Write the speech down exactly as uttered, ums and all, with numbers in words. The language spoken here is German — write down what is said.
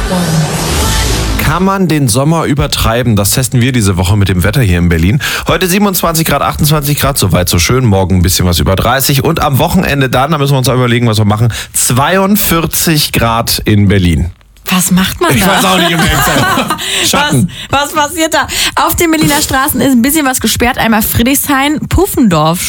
Kann man den Sommer übertreiben? Das testen wir diese Woche mit dem Wetter hier in Berlin. Heute siebenundzwanzig Grad, achtundzwanzig Grad, soweit so schön. Morgen ein bisschen was über dreißig. Und am Wochenende dann, da müssen wir uns überlegen, was wir machen, zweiundvierzig Grad in Berlin. Was macht man da? Ich weiß auch nicht, im Ernst. Schatten. Was, was passiert da? Auf den Berliner Straßen ist ein bisschen was gesperrt. Einmal Friedrichshain, Puffendorf